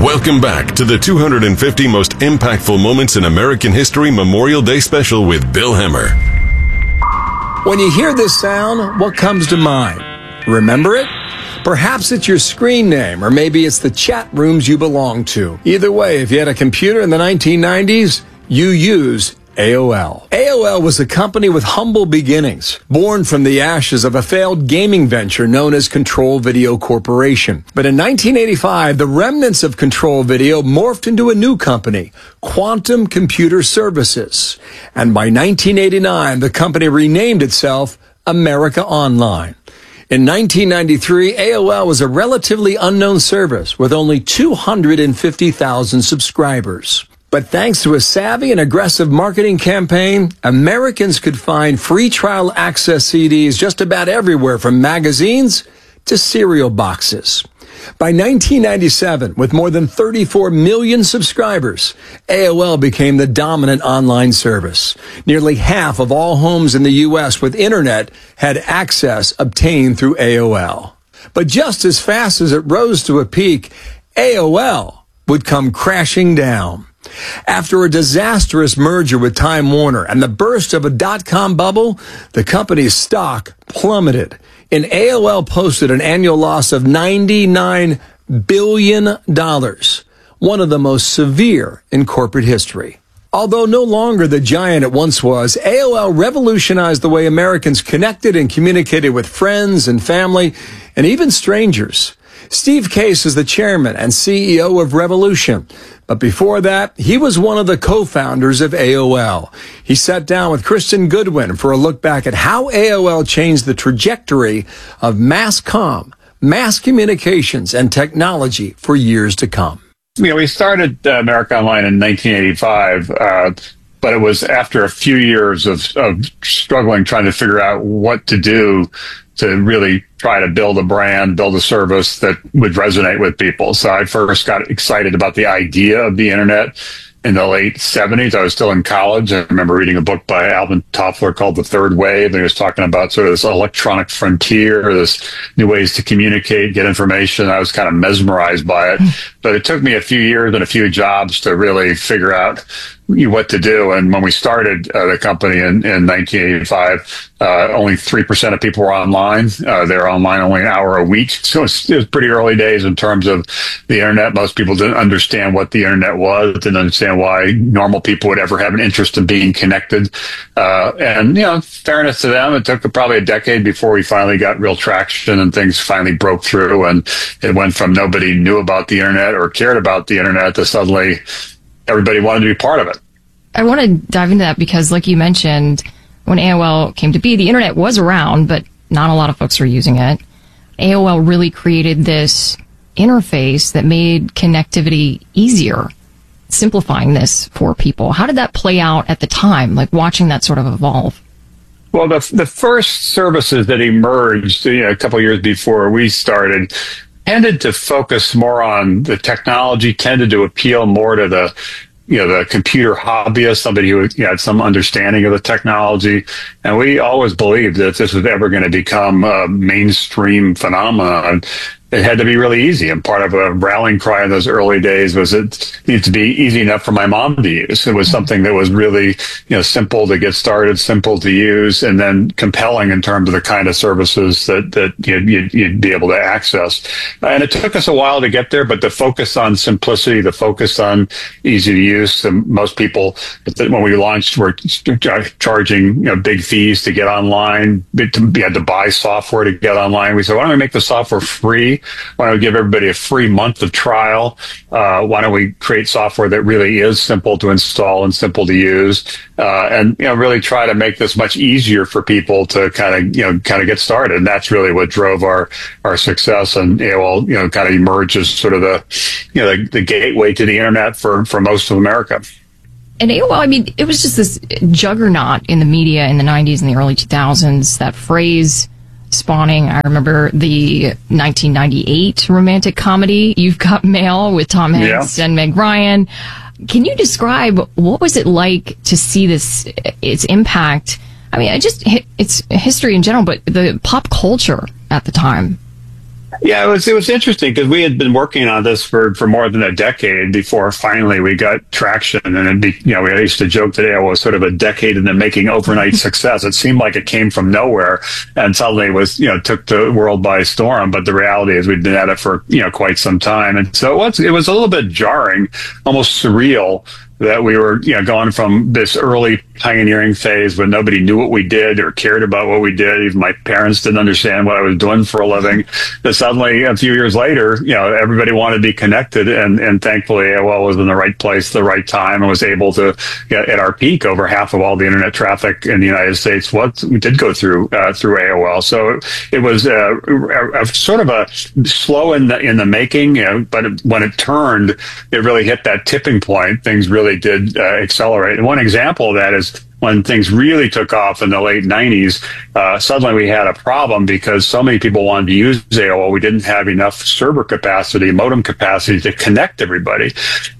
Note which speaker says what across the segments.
Speaker 1: Welcome back to the 250 most impactful moments in American history Memorial Day special with Bill Hemmer.
Speaker 2: When you hear this sound, what comes to mind? Remember it? Perhaps it's your screen name, or maybe it's the chat rooms you belong to. Either way, if you had a computer in the 1990s, you used AOL. AOL was a company with humble beginnings, born from the ashes of a failed gaming venture known as Control Video Corporation. But in 1985, the remnants of Control Video morphed into a new company, Quantum Computer Services. And by 1989, the company renamed itself America Online. In 1993, AOL was a relatively unknown service with only 250,000 subscribers. But thanks to a savvy and aggressive marketing campaign, Americans could find free trial access CDs just about everywhere, from magazines to cereal boxes. By 1997, with more than 34 million subscribers, AOL became the dominant online service. Nearly half of all homes in the U.S. with internet had access obtained through AOL. But just as fast as it rose to a peak, AOL would come crashing down. After a disastrous merger with Time Warner and the burst of a dot-com bubble, the company's stock plummeted, and AOL posted an annual loss of $99 billion, one of the most severe in corporate history. Although no longer the giant it once was, AOL revolutionized the way Americans connected and communicated with friends and family, and even strangers. Steve Case is the chairman and CEO of Revolution. But before that, he was one of the co-founders of AOL. He sat down with Kristen Goodwin for a look back at how AOL changed the trajectory of mass communications and technology for years to come.
Speaker 3: You know, we started America Online in 1985, but it was after a few years of struggling, trying to figure out what to do to really try to build a brand, build a service that would resonate with people. So I first got excited about the idea of the internet in the late 70s. I was still in college. I remember reading a book by Alvin Toffler called The Third Wave. He was talking about sort of this electronic frontier, this new ways to communicate, get information. I was kind of mesmerized by it. But it took me a few years and a few jobs to really figure out what to do. And when we started the company in 1985, only 3% of people were online. They were online only an hour a week. So it was pretty early days in terms of the internet. Most people didn't understand what the internet was, didn't understand why normal people would ever have an interest in being connected. And, you know, fairness to them, it took probably a decade before we finally got real traction and things finally broke through. And it went from nobody knew about the internet or cared about the internet to suddenly everybody wanted to be part of it.
Speaker 4: I want to dive into that because, like you mentioned, when AOL came to be, the internet was around, but not a lot of folks were using it. AOL really created this interface that made connectivity easier, simplifying this for people. How did that play out at the time, like watching that sort of evolve?
Speaker 3: Well, the first services that emerged, a couple of years before we started, tended to focus more on the technology, tended to appeal more to the computer hobbyist, somebody who had some understanding of the technology. And we always believed that if this was ever going to become a mainstream phenomenon, it had to be really easy. And part of a rallying cry in those early days was it needed to be easy enough for my mom to use. It was something that was really, simple to get started, simple to use, and then compelling in terms of the kind of services that you'd be able to access. And it took us a while to get there, but the focus on simplicity, the focus on easy to use, most people, when we launched, were charging big fees to get online. You had to buy software to get online. We said, why don't we make the software free? Why don't we give everybody a free month of trial? Why don't we create software that really is simple to install and simple to use, and really try to make this much easier for people to kind of get started? And that's really what drove our success. And AOL kind of emerged as sort of the gateway to the internet for most of America.
Speaker 4: And AOL, it was just this juggernaut in the media in the 90s and the early 2000s. That phrase spawning, I remember the 1998 romantic comedy, You've Got Mail, with Tom Hanks and Meg Ryan. Can you describe what was it like to see its impact? It's history in general, but the pop culture at the time.
Speaker 3: Yeah, it was interesting because we had been working on this for more than a decade before finally we got traction. And we used to joke that it was sort of a decade in the making overnight success. It seemed like it came from nowhere and suddenly took the world by storm. But the reality is we'd been at it for, quite some time. And so it was a little bit jarring, almost surreal, that we were, going from this early pioneering phase when nobody knew what we did or cared about what we did. Even my parents didn't understand what I was doing for a living. That suddenly, a few years later, everybody wanted to be connected, and thankfully AOL was in the right place at the right time and was able to, at our peak, over half of all the internet traffic in the United States we did go through AOL. So it was a sort of a slow in the making, but when it turned, it really hit that tipping point. Things really did accelerate. And one example of that is when things really took off in the late 90s, suddenly we had a problem because so many people wanted to use AOL. We didn't have enough server capacity, modem capacity to connect everybody.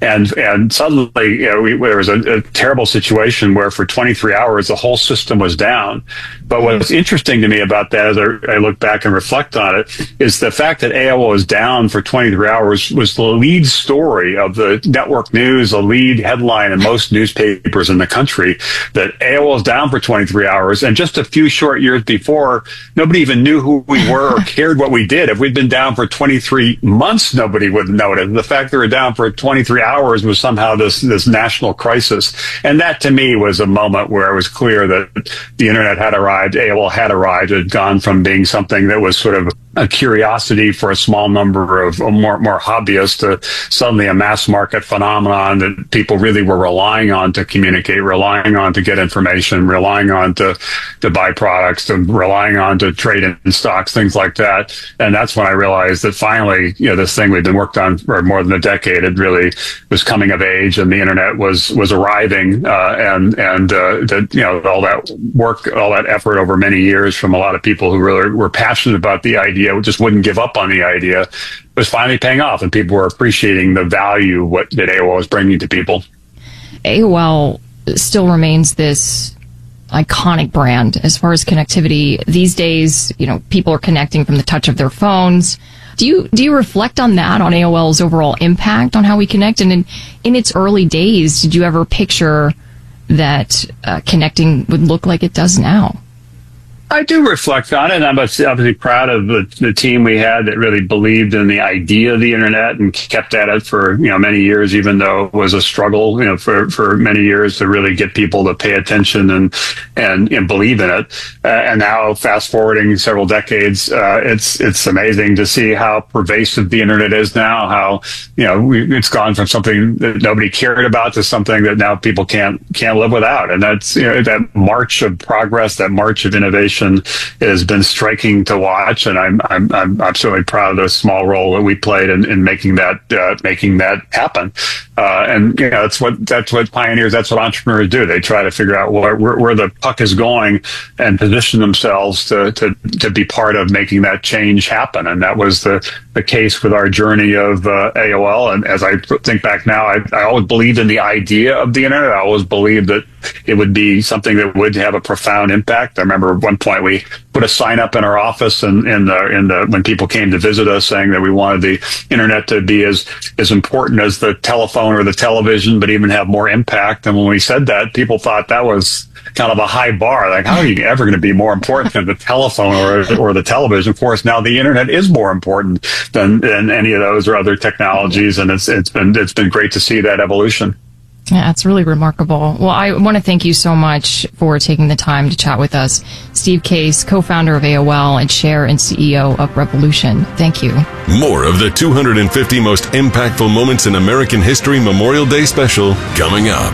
Speaker 3: And suddenly, there was a terrible situation where for 23 hours, the whole system was down. But what's interesting to me about that, as I look back and reflect on it, is the fact that AOL was down for 23 hours was the lead story of the network news, the lead headline in most newspapers in the country, that AOL was down for 23 hours. And just a few short years before, nobody even knew who we were or cared what we did. If we'd been down for 23 months, nobody would have noticed. The fact that we were down for 23 hours was somehow this national crisis. And that, to me, was a moment where it was clear that the internet had arrived, AOL had arrived. It had gone from being something that was sort of a curiosity for a small number of more hobbyists to suddenly a mass market phenomenon that people really were relying on to communicate, relying on to get information, relying on to buy products, to relying on to trade in stocks, things like that. And that's when I realized that finally, this thing we'd been worked on for more than a decade, it really was coming of age, and the internet was arriving, and that all that work, all that effort over many years from a lot of people who really were passionate about the idea, just wouldn't give up on the idea, was finally paying off, and people were appreciating the value that AOL was bringing to people.
Speaker 4: AOL still remains this iconic brand as far as connectivity. These days, people are connecting from the touch of their phones. Do you reflect on that, on AOL's overall impact on how we connect? And in its early days, did you ever picture that connecting would look like it does now?
Speaker 3: I do reflect on it, and I'm obviously proud of the team we had that really believed in the idea of the internet and kept at it for many years, even though it was a struggle for many years to really get people to pay attention and believe in it. And now, fast forwarding several decades, it's amazing to see how pervasive the internet is now. How it's gone from something that nobody cared about to something that now people can't live without. And that's that march of progress, that march of innovation has been striking to watch, and I'm certainly proud of the small role that we played in making that happen. And that's what pioneers, that's what entrepreneurs do. They try to figure out where the puck is going and position themselves to be part of making that change happen. And that was the case with our journey of AOL. And as I think back now, I always believed in the idea of the internet. I always believed that it would be something that would have a profound impact. I remember at one point we put a sign up in our office and when people came to visit us saying that we wanted the internet to be as important as the telephone or the television, but even have more impact. And when we said that, people thought that was kind of a high bar. Like, how are you ever going to be more important than the telephone or the television? Of course, now the internet is more important than any of those or other technologies, and it's been great to see that evolution.
Speaker 4: Yeah, it's really remarkable. Well, I want to thank you so much for taking the time to chat with us. Steve Case, co-founder of AOL and chair and CEO of Revolution. Thank you.
Speaker 1: More of the 250 most impactful moments in American history Memorial Day special coming up.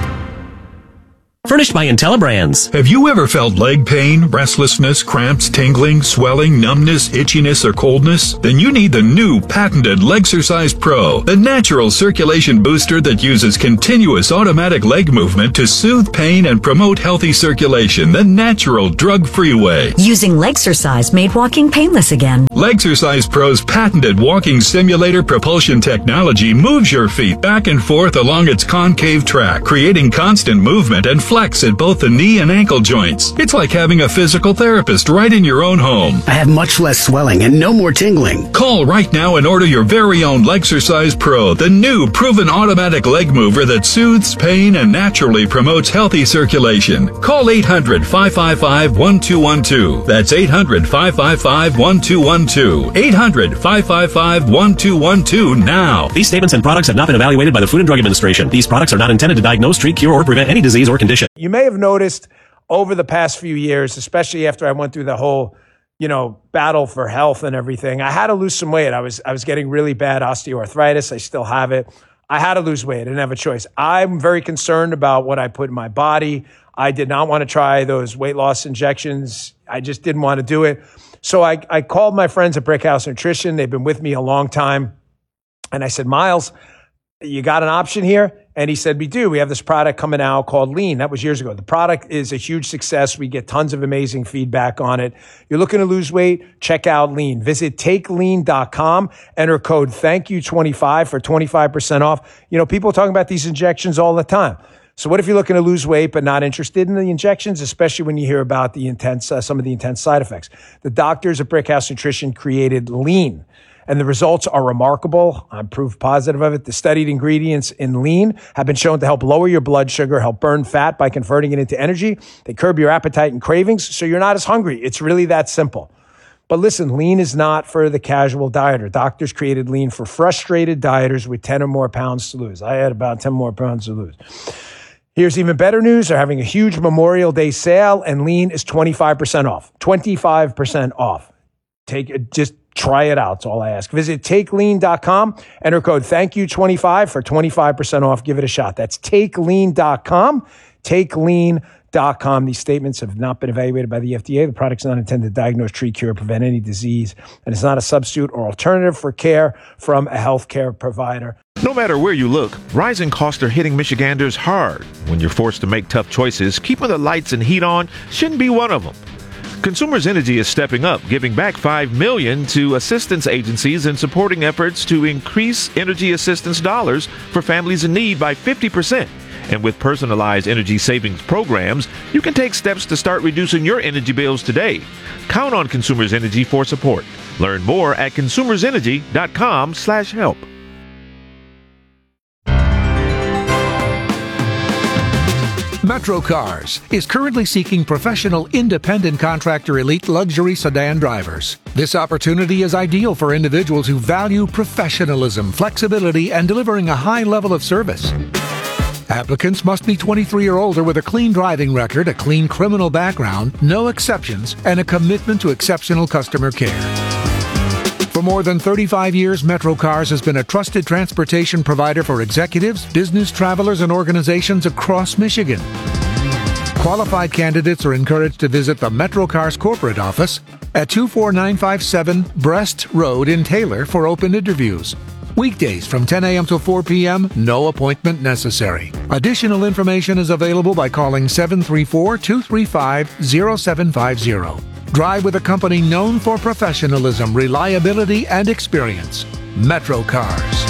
Speaker 5: Furnished by IntelliBrands.
Speaker 6: Have you ever felt leg pain, restlessness, cramps, tingling, swelling, numbness, itchiness, or coldness? Then you need the new patented Legsercise Pro, the natural circulation booster that uses continuous automatic leg movement to soothe pain and promote healthy circulation the natural drug-free way.
Speaker 7: Using Legsercise made walking painless again.
Speaker 6: Legsercise Pro's patented walking simulator propulsion technology moves your feet back and forth along its concave track, creating constant movement and flex at both the knee and ankle joints. It's like having a physical therapist right in your own home.
Speaker 8: I have much less swelling and no more tingling.
Speaker 6: Call right now and order your very own Legsercise Pro, the new proven automatic leg mover that soothes pain and naturally promotes healthy circulation. Call 800-555-1212. That's 800-555-1212. 800-555-1212 now.
Speaker 5: These statements and products have not been evaluated by the Food and Drug Administration. These products are not intended to diagnose, treat, cure, or prevent any disease or condition.
Speaker 9: You may have noticed over the past few years, especially after I went through the whole, battle for health and everything, I had to lose some weight. I was getting really bad osteoarthritis. I still have it. I had to lose weight. I didn't have a choice. I'm very concerned about what I put in my body. I did not want to try those weight loss injections. I just didn't want to do it. So I called my friends at Brickhouse Nutrition. They've been with me a long time. And I said, Miles, you got an option here? And he said, we do. We have this product coming out called Lean. That was years ago. The product is a huge success. We get tons of amazing feedback on it. You're looking to lose weight? Check out Lean. Visit takelean.com. Enter code THANKYOU25 for 25% off. People are talking about these injections all the time. So what if you're looking to lose weight but not interested in the injections, especially when you hear about the some of the intense side effects? The doctors at Brickhouse Nutrition created Lean. And the results are remarkable. I'm proof positive of it. The studied ingredients in Lean have been shown to help lower your blood sugar, help burn fat by converting it into energy. They curb your appetite and cravings, so you're not as hungry. It's really that simple. But listen, Lean is not for the casual dieter. Doctors created Lean for frustrated dieters with 10 or more pounds to lose. I had about 10 more pounds to lose. Here's even better news. They're having a huge Memorial Day sale, and Lean is 25% off. 25% off. Just try it out. That's all I ask. Visit takelean.com. Enter code THANKYOU25 for 25% off. Give it a shot. That's takelean.com. Takelean.com. These statements have not been evaluated by the FDA. The product's not intended to diagnose, treat, cure, prevent any disease, and it's not a substitute or alternative for care from a healthcare provider.
Speaker 10: No matter where you look, rising costs are hitting Michiganders hard. When you're forced to make tough choices, keeping the lights and heat on shouldn't be one of them. Consumers Energy is stepping up, giving back $5 million to assistance agencies and supporting efforts to increase energy assistance dollars for families in need by 50%. And with personalized energy savings programs, you can take steps to start reducing your energy bills today. Count on Consumers Energy for support. Learn more at consumersenergy.com/help.
Speaker 11: Metro Cars is currently seeking professional independent contractor elite luxury sedan drivers. This opportunity is ideal for individuals who value professionalism, flexibility, and delivering a high level of service. Applicants must be 23 or older with a clean driving record, a clean criminal background, no exceptions, and a commitment to exceptional customer care. For more than 35 years, Metro Cars has been a trusted transportation provider for executives, business travelers, and organizations across Michigan. Qualified candidates are encouraged to visit the Metro Cars corporate office at 24957 Brest Road in Taylor for open interviews. Weekdays from 10 a.m. to 4 p.m., no appointment necessary. Additional information is available by calling 734-235-0750. Drive with a company known for professionalism, reliability, and experience. Metro Cars.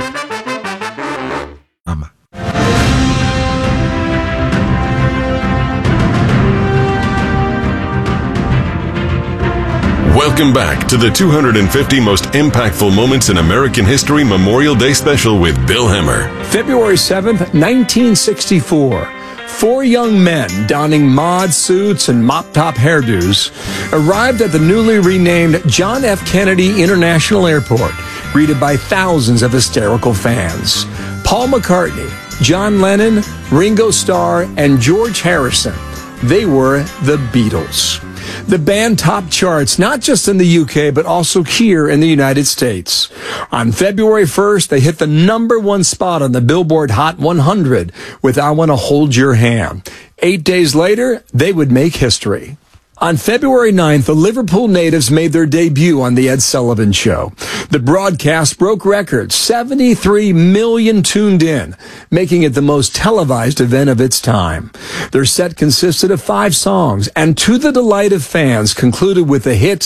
Speaker 1: Welcome back to the 250 most impactful moments in American history Memorial Day special with Bill Hemmer.
Speaker 2: February 7th, 1964. Four young men donning mod suits and mop-top hairdos arrived at the newly renamed John F. Kennedy International Airport, greeted by thousands of hysterical fans. Paul McCartney, John Lennon, Ringo Starr, and George Harrison. They were the Beatles. The band topped charts not just in the UK, but also here in the United States. On February 1st, they hit the #1 spot on the Billboard Hot 100 with I Want to Hold Your Hand. 8 days later, they would make history. On February 9th, the Liverpool natives made their debut on The Ed Sullivan Show. The broadcast broke records, 73 million tuned in, making it the most televised event of its time. Their set consisted of 5 songs, and to the delight of fans, concluded with the hit,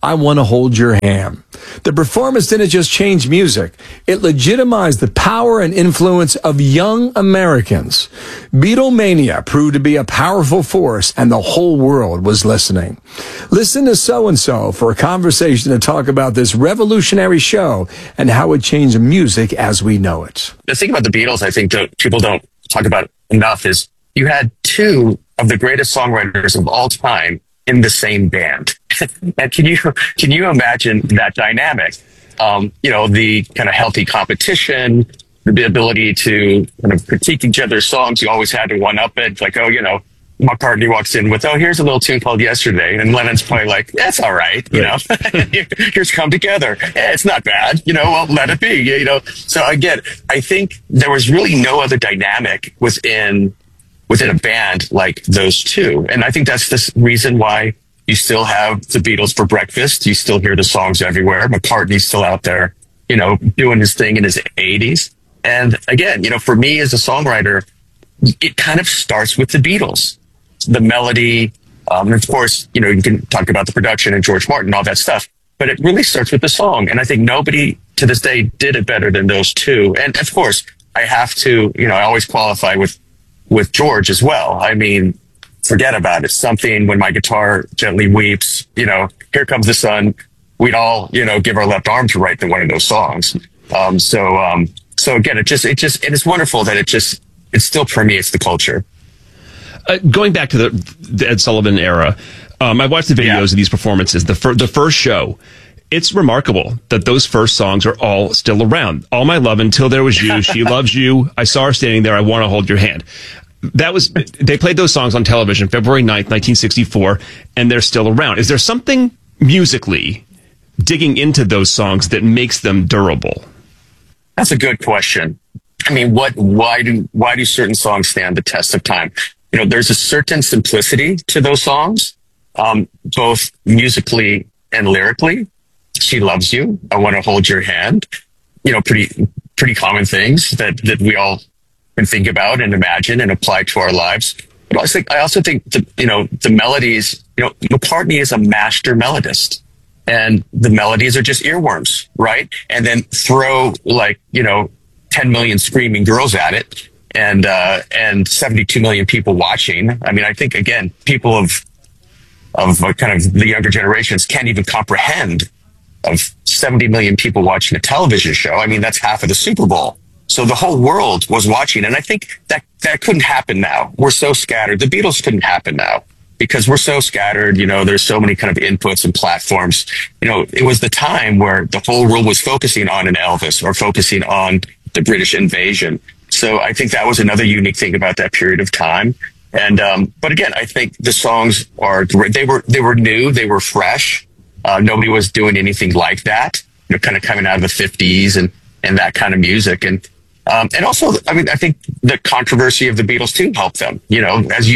Speaker 2: I Want to Hold Your Hand. The performance didn't just change music. It legitimized the power and influence of young Americans. Beatlemania proved to be a powerful force, and the whole world was listening. Listen to So-and-So for a conversation to talk about this revolutionary show and how it changed music as we know it.
Speaker 12: The thing about the Beatles, I think people don't talk about enough, is you had two of the greatest songwriters of all time in the same band. And can you imagine that dynamic? The kind of healthy competition, the ability to kind of critique each other's songs. You always had to one-up it. Like, McCartney walks in with, here's a little tune called Yesterday. And Lennon's probably like, that's all right. Here's Come Together. It's not bad. Well, let it be, So again, I think there was really no other dynamic within a band like those two. And I think that's the reason why you still have the Beatles for breakfast. You still hear the songs everywhere. McCartney's still out there, doing his thing in his 80s. And again, for me as a songwriter, it kind of starts with the Beatles. The melody, and of course, you can talk about the production and George Martin, all that stuff, but it really starts with the song. And I think nobody to this day did it better than those two. And of course, I have to, I always qualify with George as well. I mean, forget about it. Something When My Guitar Gently Weeps, Here Comes the Sun. We'd all, give our left arm to write one of those songs. So again, it is wonderful that it still permeates the culture.
Speaker 13: Going back to the Ed Sullivan era, I watched the videos of these performances. The first show, it's remarkable that those first songs are all still around. All My Love, Until There Was You, She Loves You, I Saw Her Standing There, I Want to Hold Your Hand. They played those songs on television February 9th, 1964, and they're still around. Is there something musically digging into those songs that makes them durable?
Speaker 12: That's a good question. I mean, why do certain songs stand the test of time? There's a certain simplicity to those songs, both musically and lyrically. She Loves You, I Want to Hold Your Hand. Pretty common things that we all can think about and imagine and apply to our lives. But I also think the melodies, McCartney is a master melodist, and the melodies are just earworms, right? And then throw 10 million screaming girls at it and 72 million people watching. I mean, I think again, people of kind of the younger generations can't even comprehend of 70 million people watching a television show. I mean, that's half of the Super Bowl. So the whole world was watching. And I think that couldn't happen now. We're so scattered. The Beatles couldn't happen now because we're so scattered. There's so many kind of inputs and platforms. It was the time where the whole world was focusing on an Elvis or focusing on the British invasion. So I think that was another unique thing about that period of time. And, but again, I think the songs are great. They were new. They were fresh. Nobody was doing anything like that, kind of coming out of the 50s and that kind of music. And also, I mean, I think the controversy of the Beatles too helped them. As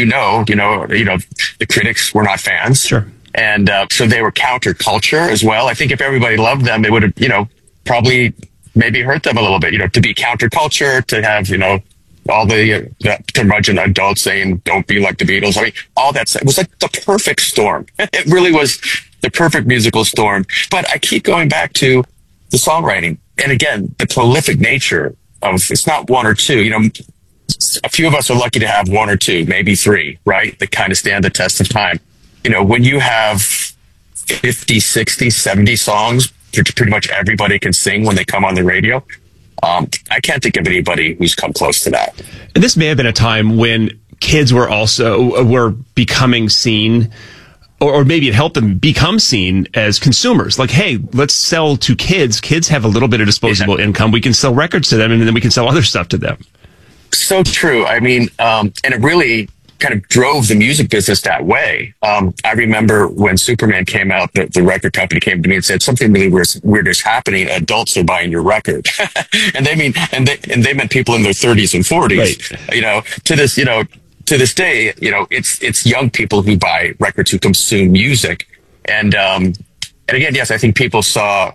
Speaker 12: the critics were not fans. Sure. And, so they were counterculture as well. I think if everybody loved them, it would have, probably maybe hurt them a little bit, to be counterculture, to have, all the curmudgeon adults saying, don't be like the Beatles. I mean, all that it was like the perfect storm. It really was the perfect musical storm. But I keep going back to the songwriting. And again, the prolific nature of, it's not one or two, a few of us are lucky to have one or two, maybe three, right? That kind of stand the test of time. When you have 50, 60, 70 songs, pretty much everybody can sing when they come on the radio. I can't think of anybody who's come close to that.
Speaker 13: And this may have been a time when kids were becoming seen, or maybe it helped them become seen as consumers. Like, hey, let's sell to kids. Kids have a little bit of disposable income. We can sell records to them, and then we can sell other stuff to them.
Speaker 12: So true. I mean, and it really kind of drove the music business that way. I remember when Superman came out, the record company came to me and said something really weird is happening. Adults are buying your record, and they meant people in their 30s and 40s. Right. To this day, it's young people who buy records, who consume music, and again, yes, I think people saw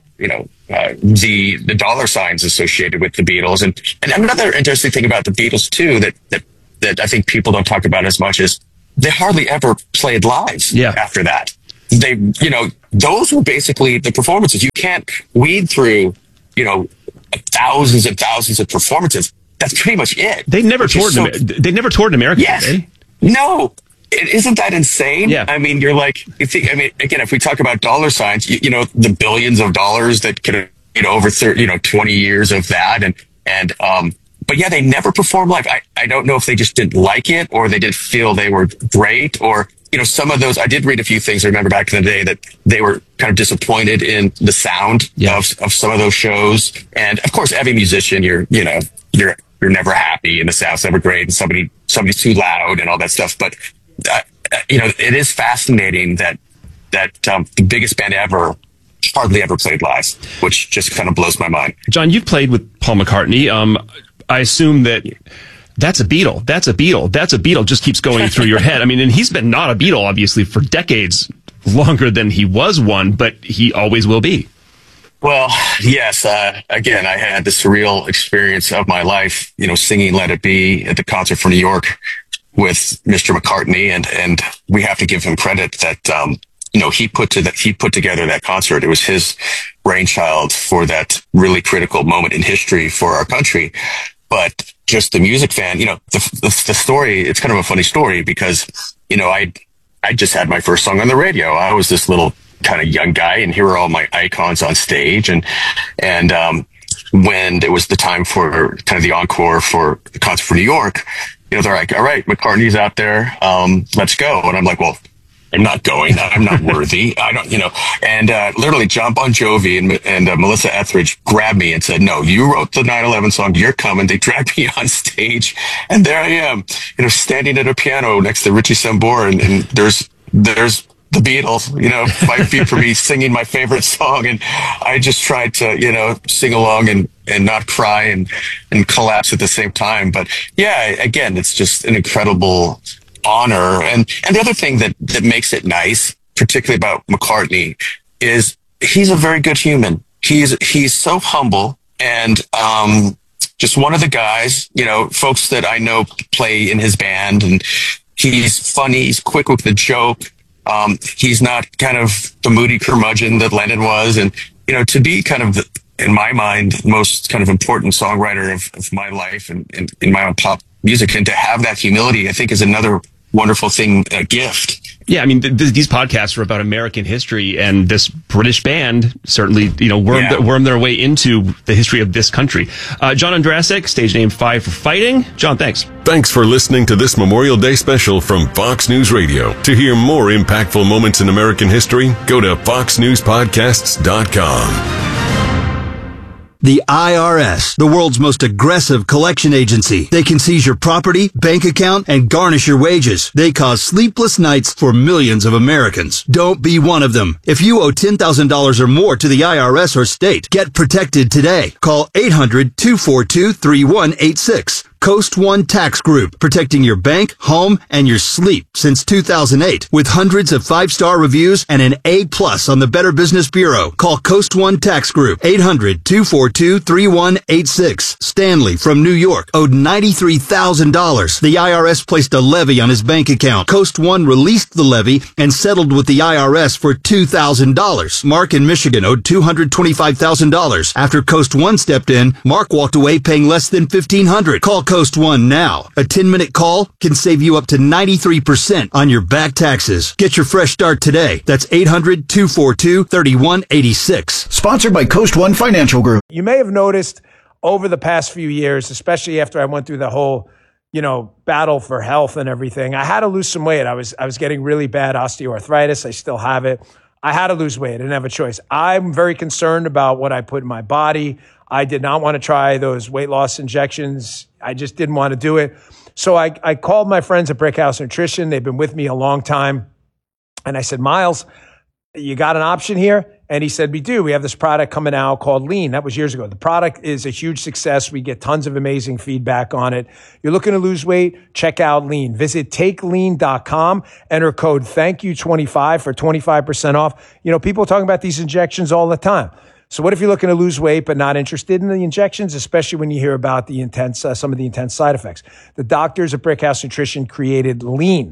Speaker 12: the dollar signs associated with the Beatles, and another interesting thing about the Beatles too that I think people don't talk about as much is they hardly ever played live after that. They those were basically the performances. You can't weed through, thousands and thousands of performances. That's pretty much it.
Speaker 13: They never toured. They never toured in America.
Speaker 12: Yes.
Speaker 13: Did
Speaker 12: they? No. Isn't that insane?
Speaker 13: Yeah.
Speaker 12: I mean, you're like, again, if we talk about dollar signs, the billions of dollars that could, over 20 years of that. But yeah, they never performed live. I don't know if they just didn't like it or they didn't feel they were great or, some of those, I did read a few things. I remember back in the day that they were kind of disappointed in the sound of some of those shows. And of course, every musician, you're never happy and the sound's never great and somebody's too loud and all that stuff. But, it is fascinating that the biggest band ever hardly ever played live, which just kind of blows my mind.
Speaker 13: John, you've played with Paul McCartney. I assume that's a Beatle. That's a Beatle. That's a Beatle just keeps going through your head. I mean, and he's been not a Beatle, obviously, for decades, longer than he was one, but he always will be.
Speaker 12: Well, yes. Again, I had the surreal experience of my life, singing Let It Be at the concert for New York with Mr. McCartney. And we have to give him credit that, he put together that concert. It was his brainchild for that really critical moment in history for our country. But just the music fan, the story, it's kind of a funny story because, I just had my first song on the radio. I was this little kind of young guy and here were all my icons on stage. And when it was the time for kind of the encore for the concert for New York, they're like, all right, McCartney's out there. Let's go. And I'm like, well, I'm not going. I'm not worthy. I don't, and literally John Bon Jovi and Melissa Etheridge grabbed me and said, no, you wrote the 9/11 song. You're coming. They dragged me on stage and there I am, standing at a piano next to Richie Sambora and there's the Beatles, 5 feet from me singing my favorite song. And I just tried to, sing along and not cry and collapse at the same time. But yeah, again, it's just an incredible honor. And the other thing that makes it nice, particularly about McCartney, is he's a very good human. He's so humble and, just one of the guys, folks that I know play in his band and he's funny. He's quick with the joke. He's not kind of the moody curmudgeon that Lennon was. And, to be kind of in my mind, most kind of important songwriter of my life and in my own pop music. And to have that humility, I think is another wonderful thing, a gift.
Speaker 13: Yeah, I mean, these podcasts are about American history, and this British band certainly, wormed their way into the history of this country. John Ondrasik, stage name 5 for Fighting. John, thanks.
Speaker 1: Thanks for listening to this Memorial Day special from Fox News Radio. To hear more impactful moments in American history, go to foxnewspodcasts.com.
Speaker 14: The IRS, the world's most aggressive collection agency. They can seize your property, bank account, and garnish your wages. They cause sleepless nights for millions of Americans. Don't be one of them. If you owe $10,000 or more to the IRS or state, get protected today. Call 800-242-3186. Coast One Tax Group, protecting your bank, home, and your sleep since 2008. With hundreds of 5-star reviews and an A+ on the Better Business Bureau. Call Coast One Tax Group, 800-242-3186. Stanley from New York owed $93,000. The IRS placed a levy on his bank account. Coast One released the levy and settled with the IRS for $2,000. Mark in Michigan owed $225,000. After Coast One stepped in, Mark walked away paying less than $1,500. Call Coast One now. A 10-minute call can save you up to 93% on your back taxes. Get your fresh start today. That's 800-242-3186.
Speaker 8: Sponsored by Coast One Financial Group.
Speaker 9: You may have noticed over the past few years, especially after I went through the whole, battle for health and everything, I had to lose some weight. I was getting really bad osteoarthritis. I still have it. I had to lose weight. I didn't have a choice. I'm very concerned about what I put in my body. I did not want to try those weight loss injections. I just didn't want to do it. So I called my friends at Brickhouse Nutrition. They've been with me a long time. And I said, Miles, you got an option here? And he said, we do. We have this product coming out called Lean. That was years ago. The product is a huge success. We get tons of amazing feedback on it. You're looking to lose weight? Check out Lean. Visit takelean.com. Enter code THANKYOU25 for 25% off. People are talking about these injections all the time. So what if you're looking to lose weight but not interested in the injections, especially when you hear about the intense, some of the intense side effects? The doctors at Brickhouse Nutrition created Lean.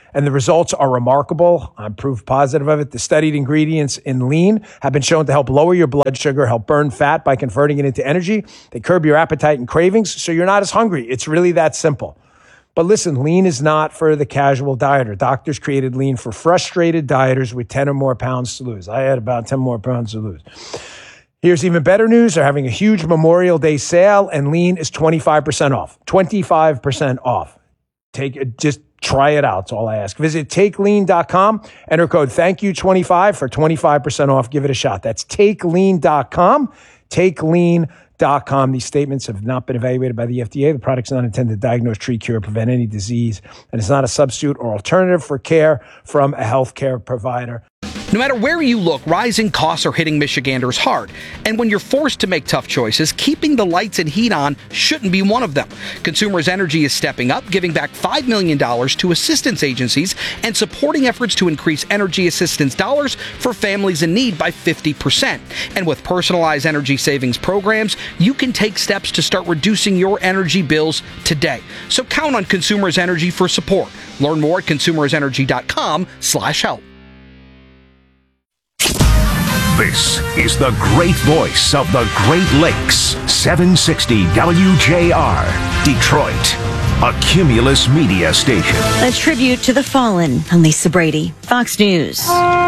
Speaker 9: and the results are remarkable. I'm proof positive of it. The studied ingredients in Lean have been shown to help lower your blood sugar, help burn fat by converting it into energy. They curb your appetite and cravings, so you're not as hungry. It's really that simple. But listen, Lean is not for the casual dieter. Doctors created Lean for frustrated dieters with 10 or more pounds to lose. I had about 10 more pounds to lose. Here's even better news. They're having a huge Memorial Day sale, and Lean is 25% off. 25% off. Just try it out. That's all I ask. Visit takelean.com. Enter code THANKYOU25 for 25% off. Give it a shot. That's takelean.com. Takelean.com. These statements have not been evaluated by the FDA. The product's not intended to diagnose, treat, cure, prevent any disease, and it's not a substitute or alternative for care from a healthcare provider.
Speaker 15: No matter where you look, rising costs are hitting Michiganders hard. And when you're forced to make tough choices, keeping the lights and heat on shouldn't be one of them. Consumers Energy is stepping up, giving back $5 million to assistance agencies and supporting efforts to increase energy assistance dollars for families in need by 50%. And with personalized energy savings programs, you can take steps to start reducing your energy bills today. So count on Consumers Energy for support. Learn more at consumersenergy.com/help.
Speaker 16: This is the great voice of the Great Lakes, 760 WJR, Detroit, a Cumulus media station.
Speaker 17: A tribute to the fallen. I'm Lisa Brady, Fox News.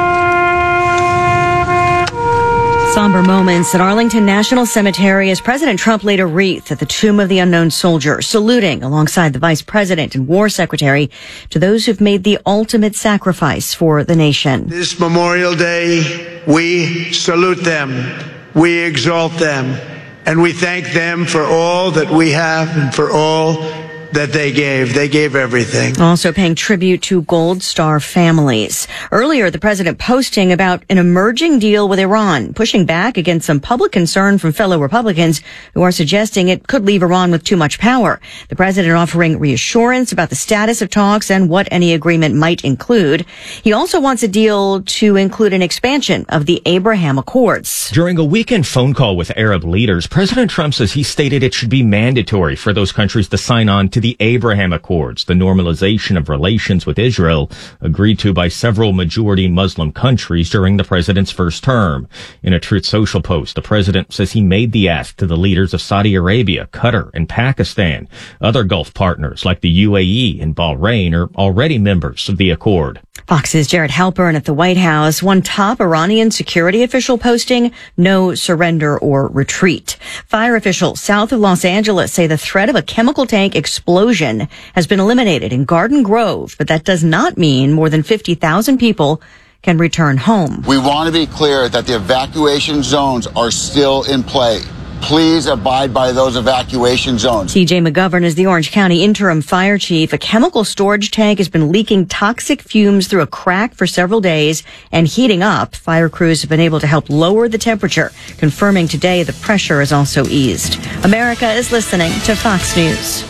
Speaker 17: Somber moments at Arlington National Cemetery as President Trump laid a wreath at the Tomb of the Unknown Soldier, saluting alongside the Vice President and War Secretary to those who've made the ultimate sacrifice for the nation.
Speaker 18: This Memorial Day, we salute them, we exalt them, and we thank them for all that we have and for all that they gave. They gave everything.
Speaker 17: Also paying tribute to Gold Star families. Earlier, the president posting about an emerging deal with Iran, pushing back against some public concern from fellow Republicans who are suggesting it could leave Iran with too much power. The president offering reassurance about the status of talks and what any agreement might include. He also wants a deal to include an expansion of the Abraham Accords.
Speaker 19: During a weekend phone call with Arab leaders, President Trump says he stated it should be mandatory for those countries to sign on to the Abraham Accords, the normalization of relations with Israel, agreed to by several majority Muslim countries during the president's first term. In a Truth Social post, the president says he made the ask to the leaders of Saudi Arabia, Qatar, and Pakistan. Other Gulf partners like the UAE and Bahrain are already members of the accord.
Speaker 17: Fox's Jared Halpern at the White House, one top Iranian security official posting, no surrender or retreat. Fire officials south of Los Angeles say the threat of a chemical tank explosion has been eliminated in Garden Grove, but that does not mean more than 50,000 people can return home.
Speaker 20: We want to be clear that the evacuation zones are still in play. Please abide by those evacuation zones.
Speaker 17: TJ McGovern is the Orange County interim fire chief. A chemical storage tank has been leaking toxic fumes through a crack for several days and heating up. Fire crews have been able to help lower the temperature, confirming today the pressure is also eased. America is listening to Fox News.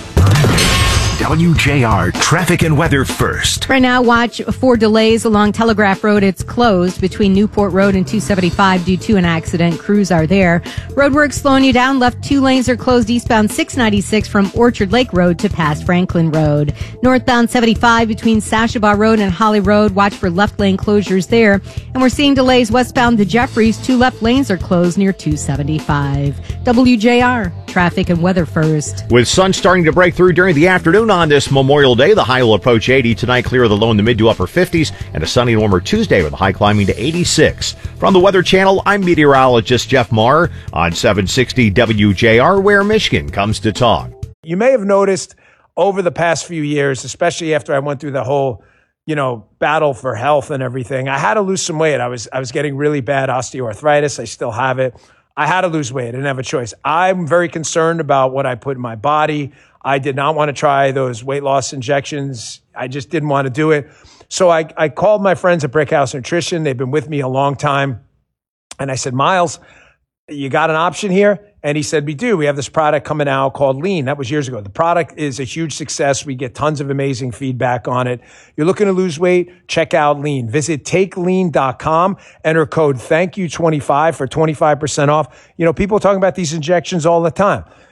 Speaker 16: WJR traffic and weather first.
Speaker 21: Right now, watch for delays along Telegraph Road. It's closed between Newport Road and 275 due to an accident. Crews are there. Roadwork slowing you down. Left 2 lanes are closed eastbound 696 from Orchard Lake Road to past Franklin Road. Northbound 75 between Sashabaw Road and Holly Road. Watch for left lane closures there. And we're seeing delays westbound to Jeffries. 2 left lanes are closed near 275. WJR traffic and weather first.
Speaker 22: With sun starting to break through during the afternoon on this Memorial Day, the high will approach 80 tonight, clear of the low in the mid to upper 50s, and a sunny and warmer Tuesday with the high climbing to 86. From the Weather Channel, I'm meteorologist Jeff Maher on 760 WJR, where Michigan comes to talk.
Speaker 9: You may have noticed over the past few years, especially after I went through the whole, battle for health and everything, I had to lose some weight. I was getting really bad osteoarthritis. I still have it. I had to lose weight. I didn't have a choice. I'm very concerned about what I put in my body. I did not want to try those weight loss injections. I just didn't want to do it. So I called my friends at Brickhouse Nutrition. They've been with me a long time. And I said, Miles, you got an option here? And he said, we do. We have this product coming out called Lean. That was years ago. The product is a huge success. We get tons of amazing feedback on it. You're looking to lose weight? Check out Lean. Visit takelean.com. Enter code THANKYOU25 for 25% off. People are talking about these injections all the time.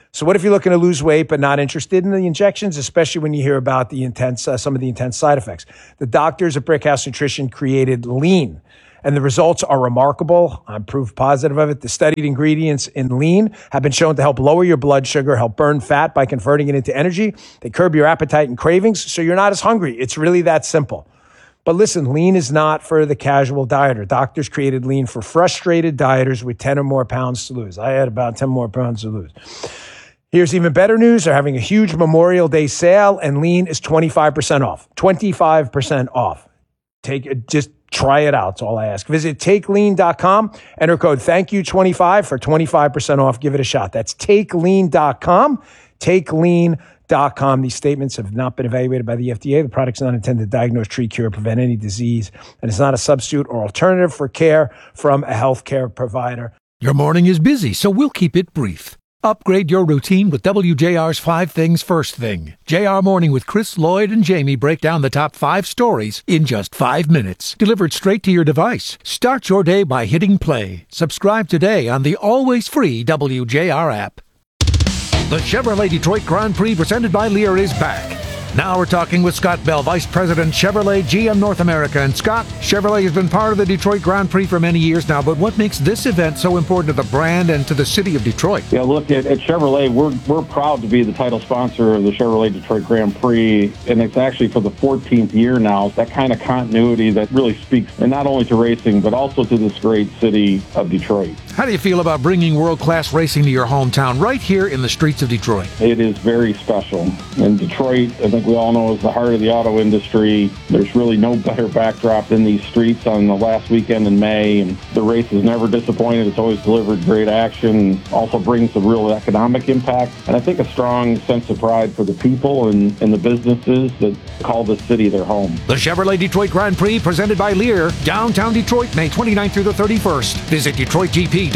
Speaker 9: So what if you're looking to lose weight but not interested in the injections, especially when you hear about the some of the intense side effects? The doctors at Brickhouse Nutrition created Lean, and the results are remarkable. I'm proof positive of it. The studied ingredients in Lean have been shown to help lower your blood sugar, help burn fat by converting it into energy. They curb your appetite and cravings, so you're not as hungry. It's really that simple. But listen, Lean is not for the casual dieter. Doctors created Lean for frustrated dieters with 10 or more pounds to lose. I had about 10 more pounds to lose. Here's even better news. They're having a huge Memorial Day sale, and Lean is 25% off. 25% off. Just try it out. That's all I ask. Visit takelean.com. Enter code THANKYOU25 for 25% off. Give it a shot. That's takelean.com. Takelean.com. These statements have not been evaluated by the FDA. The product's not intended to diagnose, treat, cure, or prevent any disease, and it's not a substitute or alternative for care from a healthcare provider.
Speaker 11: Your morning is busy, so we'll keep it brief. Upgrade your routine with WJR's 5 Things First Thing. JR Morning with Chris, Lloyd, and Jamie break down the top 5 stories in just 5 minutes. Delivered straight to your device. Start your day by hitting play. Subscribe today on the always free WJR app. The Chevrolet Detroit Grand Prix presented by Lear is back. Now we're talking with Scott Bell, Vice President, Chevrolet GM North America. And Scott, Chevrolet has been part of the Detroit Grand Prix for many years now, but what makes this event so important to the brand and to the city of Detroit?
Speaker 3: Yeah, look, at Chevrolet, we're proud to be the title sponsor of the Chevrolet Detroit Grand Prix, and it's actually for the 14th year now. That kind of continuity that really speaks, and not only to racing, but also to this great city of Detroit.
Speaker 11: How do you feel about bringing world-class racing to your hometown right here in the streets of Detroit?
Speaker 3: It is very special. And Detroit, I think we all know, is the heart of the auto industry. There's really no better backdrop than these streets on the last weekend in May. And the race has never disappointed. It's always delivered great action, also brings a real economic impact. And I think a strong sense of pride for the people and the businesses that call this city their home.
Speaker 11: The Chevrolet Detroit Grand Prix presented by Lear, downtown Detroit, May 29th through the 31st. Visit DetroitGP.com.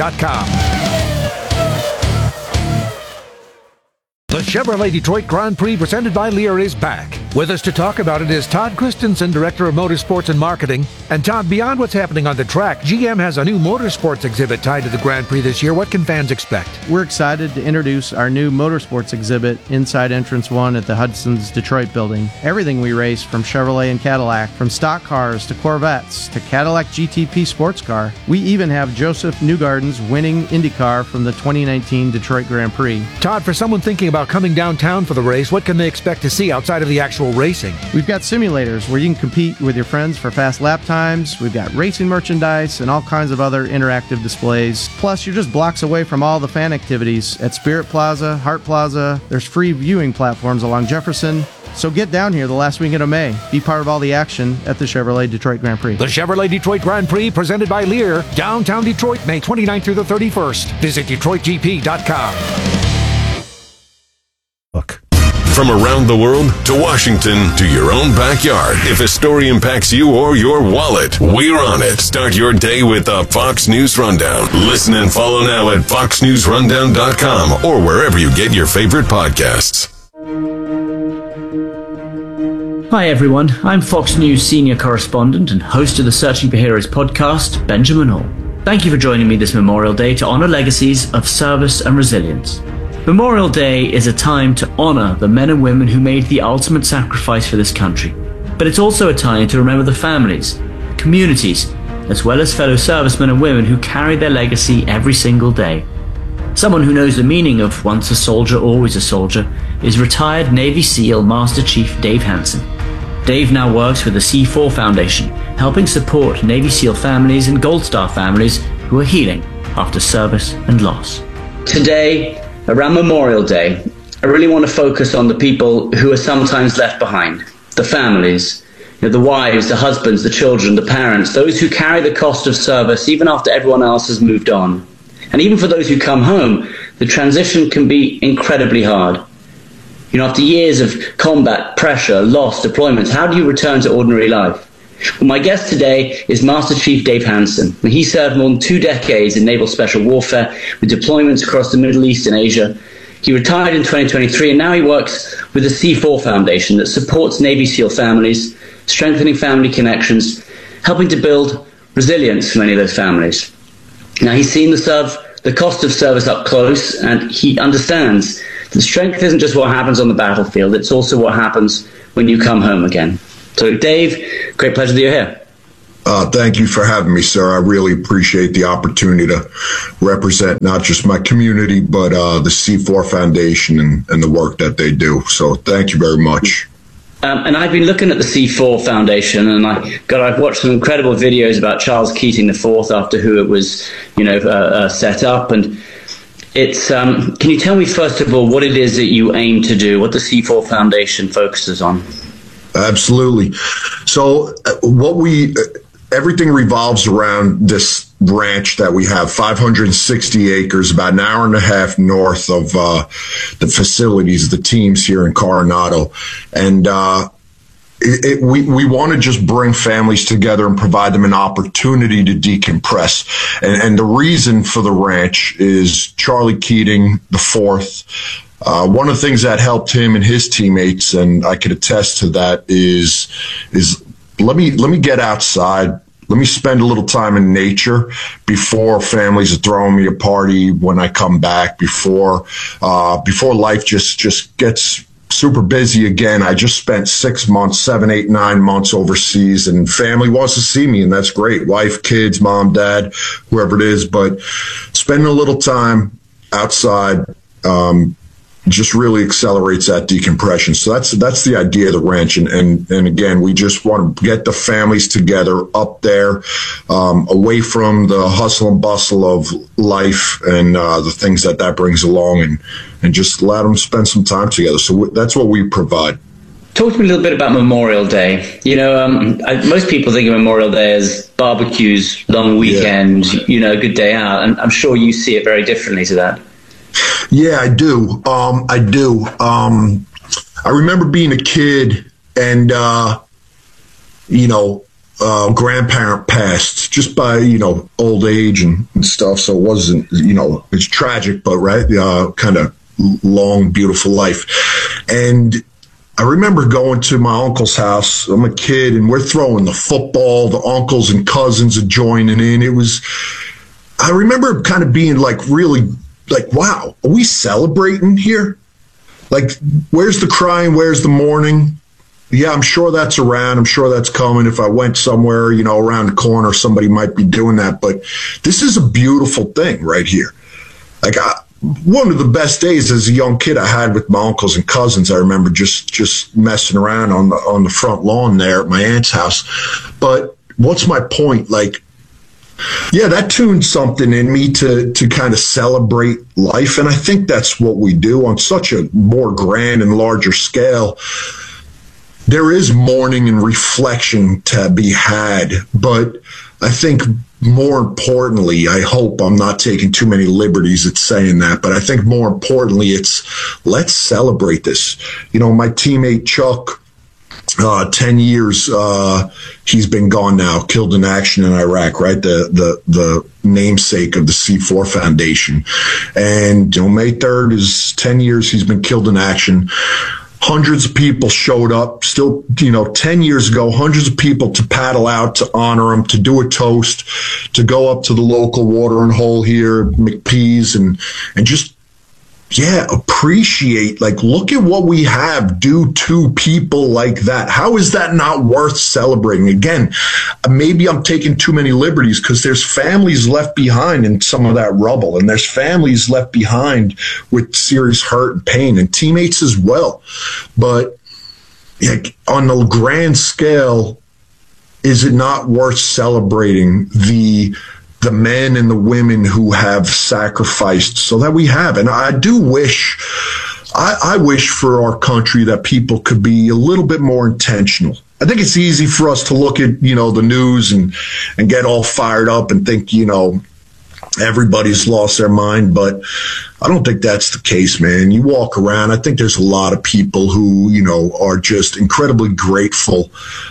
Speaker 11: The Chevrolet Detroit Grand Prix presented by Lear is back. With us to talk about it is Todd Christensen, Director of Motorsports and Marketing. And Todd, beyond what's happening on the track, GM has a new motorsports exhibit tied to the Grand Prix this year. What can fans expect?
Speaker 4: We're excited to introduce our new motorsports exhibit inside Entrance 1 at the Hudson's Detroit building. Everything we race from Chevrolet and Cadillac, from stock cars to Corvettes to Cadillac GTP sports car. We even have Joseph Newgarden's winning IndyCar from the 2019 Detroit Grand Prix.
Speaker 11: Todd, for someone thinking about coming downtown for the race, what can they expect to see outside of the actual racing?
Speaker 4: We've got simulators where you can compete with your friends for fast lap times. We've got racing merchandise and all kinds of other interactive displays. Plus, you're just blocks away from all the fan activities at Spirit Plaza, Hart Plaza. There's free viewing platforms along Jefferson. So get down here the last weekend of May. Be part of all the action at the Chevrolet Detroit Grand Prix.
Speaker 11: The Chevrolet Detroit Grand Prix presented by Lear, downtown Detroit, May 29th through the 31st. Visit DetroitGP.com.
Speaker 1: From around the world to Washington to your own backyard. If a story impacts you or your wallet, we're on it. Start your day with the Fox News Rundown. Listen and follow now at foxnewsrundown.com or wherever you get your favorite podcasts.
Speaker 23: Hi everyone, I'm Fox News senior correspondent and host of the Searching for Heroes podcast, Benjamin Hall. Thank you for joining me this Memorial Day to honor legacies of service and resilience. Memorial Day is a time to honor the men and women who made the ultimate sacrifice for this country. But it's also a time to remember the families, communities, as well as fellow servicemen and women who carry their legacy every single day. Someone who knows the meaning of once a soldier, always a soldier is retired Navy SEAL Master Chief Dave Hansen. Dave now works with the C4 Foundation, helping support Navy SEAL families and Gold Star families who are healing after service and loss. Today, around Memorial Day, I really want to focus on the people who are sometimes left behind, the families, the wives, the husbands, the children, the parents, those who carry the cost of service even after everyone else has moved on. And even for those who come home, the transition can be incredibly hard. After years of combat, pressure, loss, deployments, how do you return to ordinary life? Well, my guest today is Master Chief Dave Hansen. He served more than 2 decades in naval special warfare with deployments across the Middle East and Asia. He retired in 2023 and now he works with the C4 Foundation that supports Navy SEAL families, strengthening family connections, helping to build resilience for many of those families. Now, he's seen the the cost of service up close, and he understands that strength isn't just what happens on the battlefield, it's also what happens when you come home again. So, Dave, great pleasure that you're here.
Speaker 5: Thank you for having me, sir. I really appreciate the opportunity to represent not just my community, but the C4 Foundation and the work that they do. So thank you very much.
Speaker 23: And I've been looking at the C4 Foundation, and I've watched some incredible videos about Charles Keating IV, after who it was, set up. And it's can you tell me first of all what it is that you aim to do, what the C4 Foundation focuses on?
Speaker 5: Absolutely. So everything revolves around this ranch that we have, 560 acres, about an hour and a half north of the facilities, the teams here in Coronado. And we want to just bring families together and provide them an opportunity to decompress. And the reason for the ranch is Charlie Keating IV. One of the things that helped him and his teammates, and I could attest to that, is let me get outside. Let me spend a little time in nature before families are throwing me a party when I come back, before life just gets super busy again. I just spent 6 months, 7, 8, 9 months overseas, and family wants to see me, and that's great. Wife, kids, mom, dad, whoever it is, but spending a little time outside, just really accelerates that decompression. So that's the idea of the ranch. And again, we just want to get the families together up there, away from the hustle and bustle of life and the things that brings along, and just let them spend some time together. So that's what we provide.
Speaker 23: Talk to me a little bit about Memorial Day. Most people think of Memorial Day as barbecues, long weekend, good day out. And I'm sure you see it very differently to that.
Speaker 5: Yeah, I do. I remember being a kid and, grandparent passed just by, old age and stuff. So it wasn't, it's tragic, but kind of long, beautiful life. And I remember going to my uncle's house. I'm a kid and we're throwing the football. The uncles and cousins are joining in. I remember kind of being really wow, are we celebrating here? Where's the crying? Where's the mourning? Yeah, I'm sure that's around. I'm sure that's coming. If I went somewhere, around the corner, somebody might be doing that. But this is a beautiful thing right here. One of the best days as a young kid I had with my uncles and cousins. I remember just messing around on the front lawn there at my aunt's house. But what's my point? Yeah, that tuned something in me to kind of celebrate life. And I think that's what we do on such a more grand and larger scale. There is mourning and reflection to be had. But I think more importantly, I hope I'm not taking too many liberties at saying that, but I think more importantly, let's celebrate this. My teammate Chuck, 10 years, he's been gone now, killed in action in Iraq, right? The namesake of the C4 Foundation. And, May 3rd is 10 years he's been killed in action. Hundreds of people showed up still, 10 years ago, hundreds of people to paddle out to honor him, to do a toast, to go up to the local watering hole here, McPee's, and just, appreciate, look at what we have due to people like that. How is that not worth celebrating? Again, maybe I'm taking too many liberties because there's families left behind in some of that rubble, and there's families left behind with serious hurt and pain, and teammates as well. But on the grand scale, is it not worth celebrating the men and the women who have sacrificed so that we have? And I do wish, I wish for our country that people could be a little bit more intentional. I think it's easy for us to look at, the news and get all fired up and think, everybody's lost their mind, but I don't think that's the case, man. You walk around, I think there's a lot of people who, are just incredibly grateful,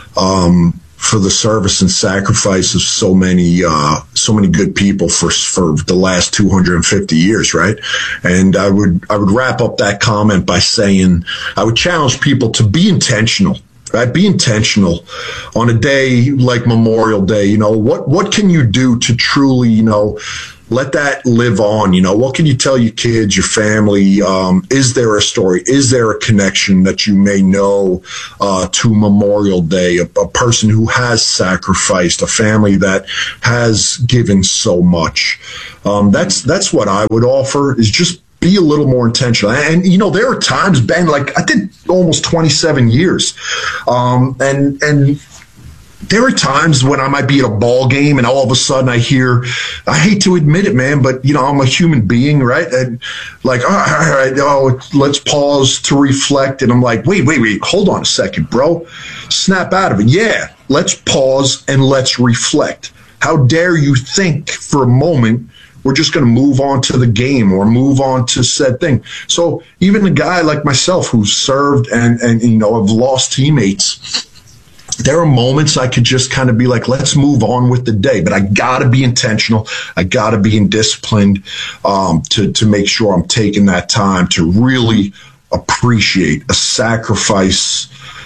Speaker 5: for the service and sacrifice of so many good people for the last 250 years, right? And I would wrap up that comment by saying I would challenge people to be intentional, right? Be intentional on a day like Memorial Day. What can you do to truly, let that live on. What can you tell your kids, your family? Is there a story? Is there a connection that you may know to Memorial Day? A person who has sacrificed, a family that has given so much. That's what I would offer, is just be a little more intentional. And, there are times, Ben, like I did almost 27 years. And there are times when I might be at a ball game and all of a sudden I hear, I hate to admit it, man, but I'm a human being, right? And like, all right, let's pause to reflect. And I'm like, wait, hold on a second, bro. Snap out of it. Yeah, let's pause and let's reflect. How dare you think for a moment we're just going to move on to the game or move on to said thing. So even a guy like myself who's served and have lost teammates, there are moments I could just kind of be like, let's move on with the day. But I got to be intentional. I got to be disciplined to make sure I'm taking that time to really appreciate a sacrifice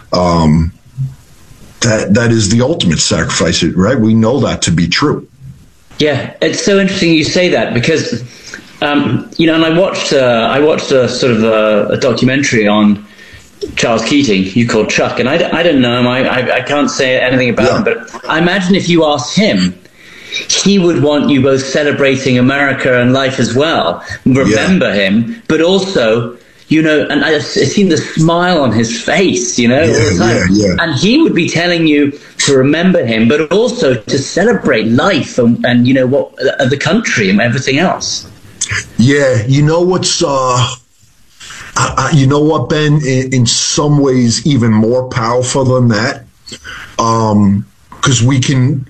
Speaker 5: that is the ultimate sacrifice, right? We know that to be true.
Speaker 6: Yeah, it's so interesting you say that because, and I watched a sort of a documentary on Charles Keating, you called Chuck, and I don't know him. I can't say anything about him, but I imagine if you asked him, he would want you both celebrating America and life as well, remember him, but also, and I've seen the smile on his face, all the time. And he would be telling you to remember him, but also to celebrate life and what the country and everything else.
Speaker 5: Yeah, what's you know what, Ben? In some ways, even more powerful than that, because we can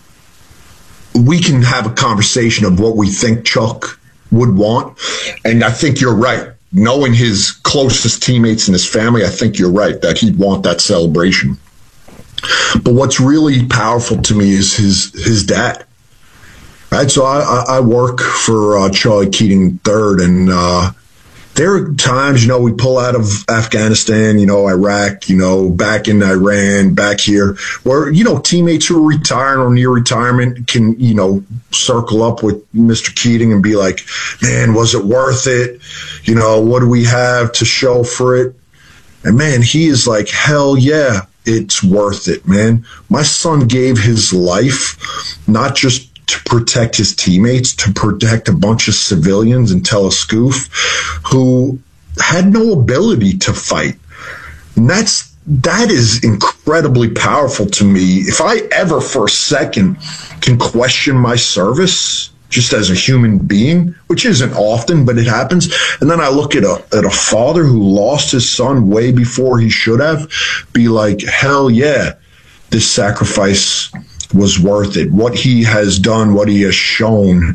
Speaker 5: have a conversation of what we think Chuck would want, and I think you're right. Knowing his closest teammates and his family, I think you're right that he'd want that celebration. But what's really powerful to me is his dad. Right, so I work for Charlie Keating III, and there are times, we pull out of Afghanistan, Iraq, back in Iran, back here, where, teammates who are retiring or near retirement can, circle up with Mr. Keating and be like, man, was it worth it? What do we have to show for it? And man, he is like, hell yeah, it's worth it, man. My son gave his life, not just to protect his teammates, to protect a bunch of civilians in Tel Ascuf who had no ability to fight. And that is incredibly powerful to me. If I ever for a second can question my service just as a human being, which isn't often, but it happens, and then I look at a father who lost his son way before he should have, be like, hell yeah, this sacrifice was worth it. What he has done, what he has shown,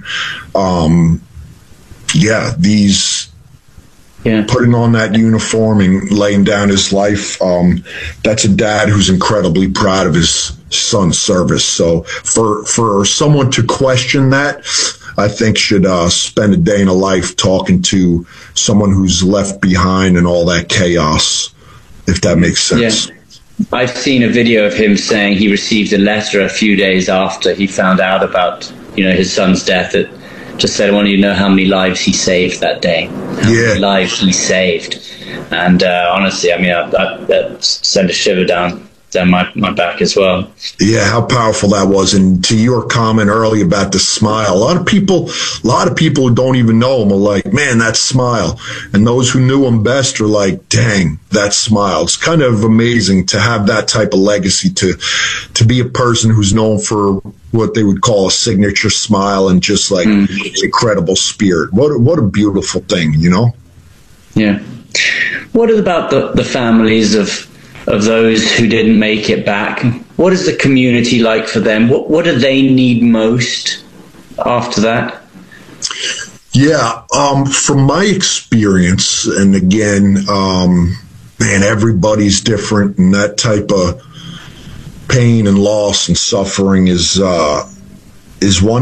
Speaker 5: putting on that uniform and laying down his life, that's a dad who's incredibly proud of his son's service. So for someone to question that, I think should spend a day in a life talking to someone who's left behind in all that chaos, if that makes sense.
Speaker 6: Yeah. I've seen a video of him saying he received a letter a few days after he found out about, his son's death. That just said, I want you to know how many lives he saved that day. How many lives he saved. And honestly, that sent a shiver down my back as well.
Speaker 5: Yeah, how powerful that was. And to your comment earlier about the smile, a lot of people who don't even know him are like, man, that smile. And those who knew him best are like, dang, that smile. It's kind of amazing to have that type of legacy, to be a person who's known for what they would call a signature smile and just like incredible spirit. What a beautiful thing,
Speaker 6: Yeah. What about the families of those who didn't make it back? What is the community like for them? What do they need most after that?
Speaker 5: Yeah, from my experience, and again, man, everybody's different, and that type of pain and loss and suffering is one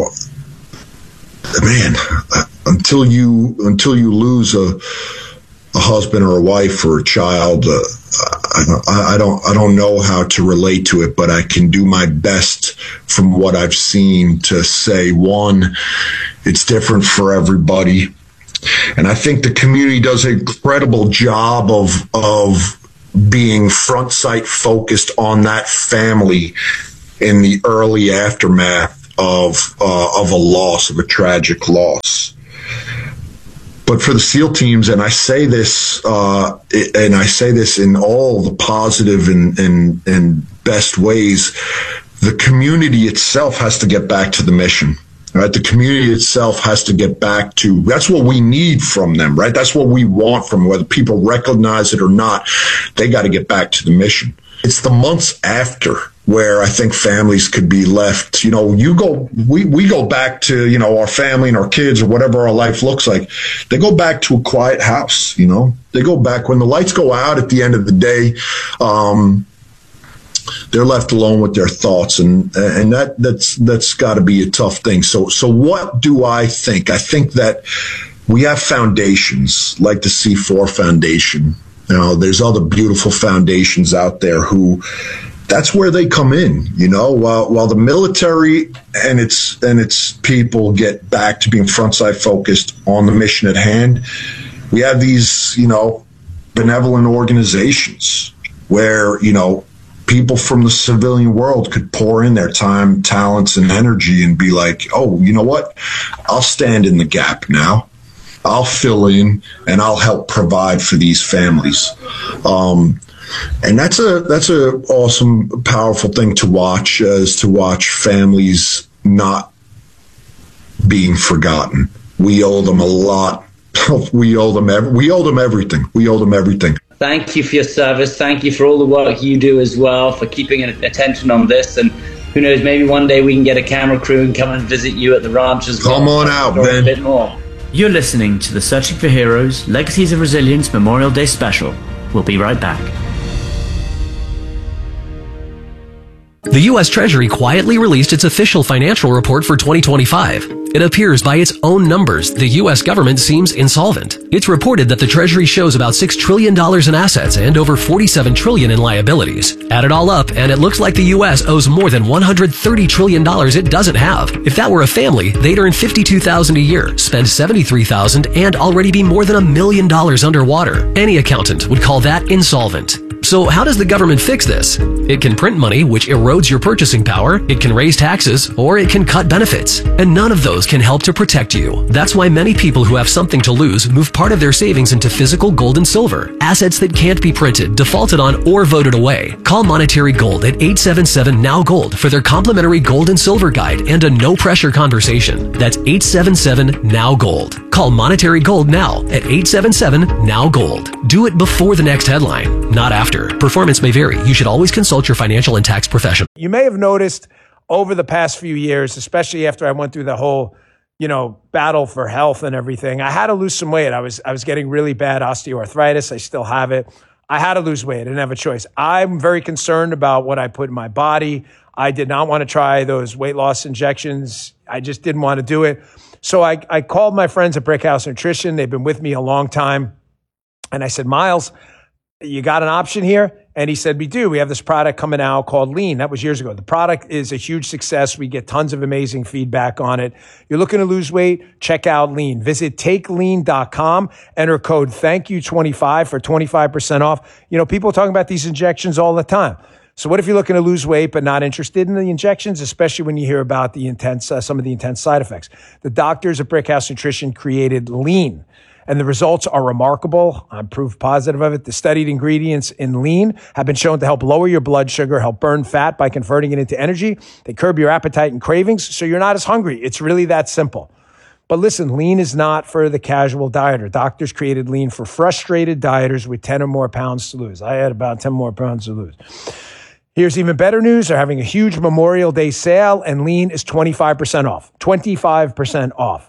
Speaker 5: man, until you lose a husband or a wife or a child, I don't know how to relate to it, but I can do my best from what I've seen to say, one, it's different for everybody. And I think the community does an incredible job of being front sight focused on that family in the early aftermath of a loss, of a tragic loss. But for the SEAL teams, and I say this in all the positive and best ways, the community itself has to get back to the mission. Right, the community itself has to get back to, that's what we need from them, right? That's what we want from them, whether people recognize it or not. They got to get back to the mission. It's the months after where I think families could be left, we go back to, our family and our kids or whatever our life looks like. They go back to a quiet house, they go back when the lights go out at the end of the day. They're left alone with their thoughts, and that's got to be a tough thing. So what do I think? I think that we have foundations like the C4 Foundation. There's other beautiful foundations out there who, that's where they come in. While the military and its people get back to being front side focused on the mission at hand, we have these benevolent organizations where people from the civilian world could pour in their time, talents, and energy and be like, oh, you know what? I'll stand in the gap now. I'll fill in and I'll help provide for these families. And that's a awesome, powerful thing to watch, is to watch families not being forgotten. We owe them a lot. We owe them everything. We owe them everything.
Speaker 6: Thank you for your service. Thank you for all the work you do as well, for keeping attention on this. And who knows, maybe one day we can get a camera crew and come and visit you at the ranch as well.
Speaker 5: Come on out, man.
Speaker 6: A bit more.
Speaker 23: You're listening to the Searching for Heroes Legacies of Resilience Memorial Day Special. We'll be right back.
Speaker 2: The U.S. Treasury quietly released its official financial report for 2025. It appears by its own numbers, the U.S. government seems insolvent. It's reported that the Treasury shows about $6 trillion in assets and over $47 trillion in liabilities. Add it all up, and it looks like the U.S. owes more than $130 trillion it doesn't have. If that were a family, they'd earn $52,000 a year, spend $73,000, and already be more than $1 million underwater. Any accountant would call that insolvent. So how does the government fix this? It can print money, which erodes your purchasing power, it can raise taxes, or it can cut benefits. And none of those can help to protect you. That's why many people who have something to lose move part of their savings into physical gold and silver, assets that can't be printed, defaulted on, or voted away. Call Monetary Gold at 877-NOW-GOLD for their complimentary gold and silver guide and a no-pressure conversation. That's 877-NOW-GOLD. Call Monetary Gold now at 877-NOW-GOLD. Do it before the next headline, not after. Performance may vary. You should always consult your financial and tax professional.
Speaker 9: You may have noticed over the past few years, especially after I went through the whole, battle for health and everything, I had to lose some weight. I was getting really bad osteoarthritis. I still have it. I had to lose weight. I didn't have a choice. I'm very concerned about what I put in my body. I did not want to try those weight loss injections. I just didn't want to do it. So I called my friends at Brickhouse Nutrition. They've been with me a long time. And I said, Miles, you got an option here? And he said, we do. We have this product coming out called Lean. That was years ago. The product is a huge success. We get tons of amazing feedback on it. You're looking to lose weight? Check out Lean. Visit takelean.com. Enter code THANKYOU25 for 25% off. People are talking about these injections all the time. So what if you're looking to lose weight but not interested in the injections, especially when you hear about the some of the intense side effects? The doctors at Brickhouse Nutrition created Lean, and the results are remarkable. I'm proof positive of it. The studied ingredients in Lean have been shown to help lower your blood sugar, help burn fat by converting it into energy. They curb your appetite and cravings, so you're not as hungry. It's really that simple. But listen, Lean is not for the casual dieter. Doctors created Lean for frustrated dieters with 10 or more pounds to lose. I had about 10 more pounds to lose. Here's even better news. They're having a huge Memorial Day sale, and Lean is 25% off. 25% off.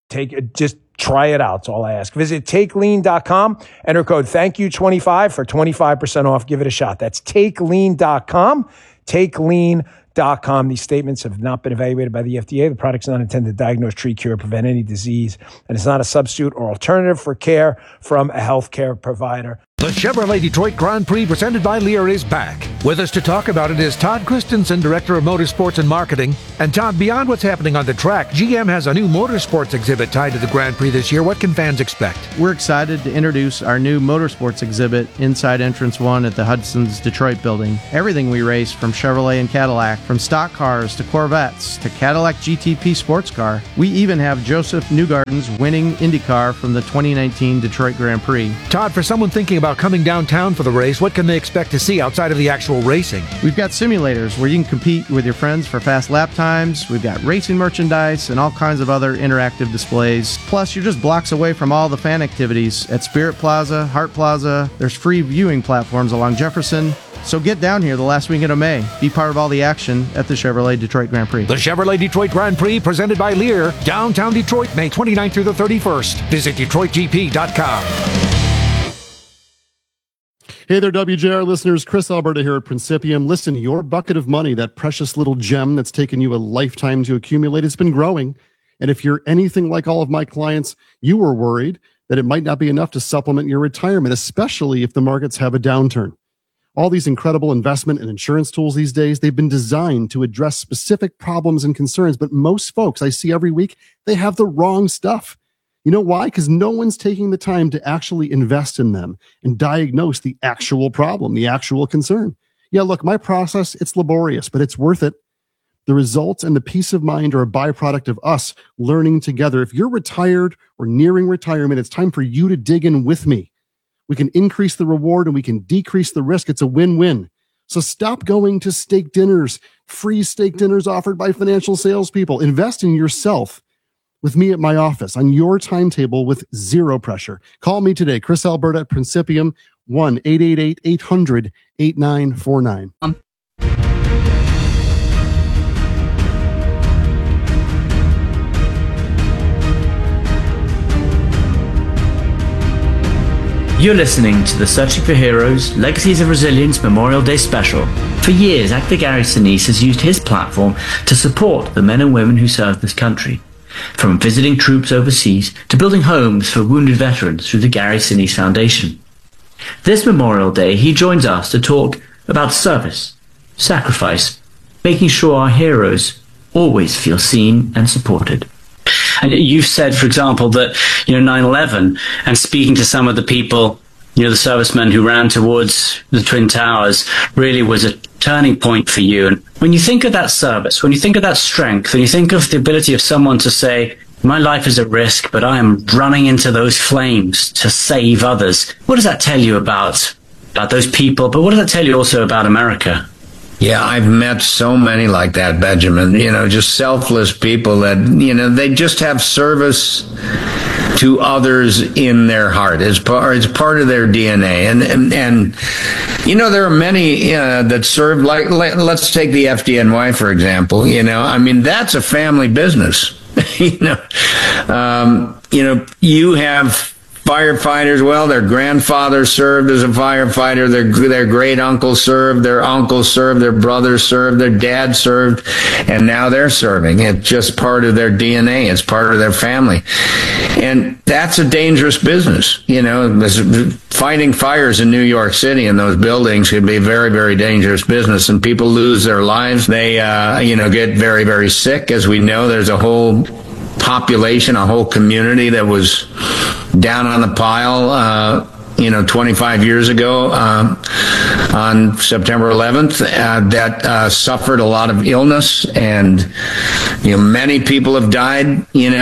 Speaker 9: Just try it out. That's all I ask. Visit takelean.com. Enter code THANKYOU25 for 25% off. Give it a shot. That's takelean.com. Takelean.com. These statements have not been evaluated by the FDA. The product's not intended to diagnose, treat, cure, or prevent any disease, and it's not a substitute or alternative for care from a healthcare provider.
Speaker 11: The Chevrolet Detroit Grand Prix presented by Lear is back. With us to talk about it is Todd Christensen, Director of Motorsports and Marketing. And Todd, beyond what's happening on the track, GM has a new motorsports exhibit tied to the Grand Prix this year. What can fans expect?
Speaker 4: We're excited to introduce our new motorsports exhibit inside Entrance 1 at the Hudson's Detroit building. Everything we race, from Chevrolet and Cadillac, from stock cars to Corvettes to Cadillac GTP sports car. We even have Joseph Newgarden's winning IndyCar from the 2019 Detroit Grand Prix.
Speaker 11: Todd, for someone thinking about coming downtown for the race, what can they expect to see outside of the actual racing?
Speaker 4: We've got simulators where you can compete with your friends for fast lap times. We've got racing merchandise and all kinds of other interactive displays. Plus, you're just blocks away from all the fan activities at Spirit Plaza, Hart Plaza. There's free viewing platforms along Jefferson. So get down here the last weekend of May. Be part of all the action at the Chevrolet Detroit Grand Prix.
Speaker 11: The Chevrolet Detroit Grand Prix presented by Lear, downtown Detroit, May 29th through the 31st. Visit DetroitGP.com.
Speaker 7: Hey there, WJR listeners. Chris Alberta here at Principium. Listen, your bucket of money, that precious little gem that's taken you a lifetime to accumulate, it's been growing. And if you're anything like all of my clients, you were worried that it might not be enough to supplement your retirement, especially if the markets have a downturn. All these incredible investment and insurance tools these days, they've been designed to address specific problems and concerns. But most folks I see every week, they have the wrong stuff. You know why? Because no one's taking the time to actually invest in them and diagnose the actual problem, the actual concern. Yeah, look, my process, it's laborious, but it's worth it. The results and the peace of mind are a byproduct of us learning together. If you're retired or nearing retirement, it's time for you to dig in with me. We can increase the reward and we can decrease the risk. It's a win-win. So stop going to steak dinners, free steak dinners offered by financial salespeople. Invest in yourself with me at my office on your timetable with zero pressure. Call me today, Chris Alberta at Principium, 1-888-800-8949.
Speaker 23: You're listening to the Searching for Heroes Legacies of Resilience Memorial Day special. For years, actor Gary Sinise has used his platform to support the men and women who serve this country. From visiting troops overseas to building homes for wounded veterans through the Gary Sinise Foundation. This Memorial Day, he joins us to talk about service, sacrifice, making sure our heroes always feel seen and supported. And you've said, for example, that, 9/11, and speaking to some of the people, the servicemen who ran towards the Twin Towers, really was a turning point for you. And when you think of that service, when you think of that strength, when you think of the ability of someone to say, my life is at risk, but I am running into those flames to save others, what does that tell you about those people? But what does that tell you also about America?
Speaker 10: Yeah, I've met so many like that, Benjamin, just selfless people that, they just have service to others in their heart. It's part of their DNA. And there are many that serve, like, let's take the FDNY, for example. That's a family business. You have firefighters, well, their grandfather served as a firefighter, their great uncle served, their uncle served, their brother served, their dad served, and now they're serving. It's just part of their DNA. It's part of their family. And that's a dangerous business. Fighting fires in New York City in those buildings could be a very, very dangerous business, and people lose their lives. They, get very, very sick. As we know, there's a whole population, a whole community that was down on the pile, 25 years ago, on September 11th, that suffered a lot of illness, and, many people have died,